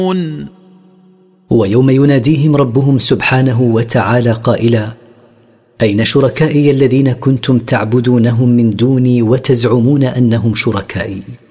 ويوم يناديهم ربهم سبحانه وتعالى قائلا: أين شركائي الذين كنتم تعبدونهم من دوني وتزعمون أنهم شركائي؟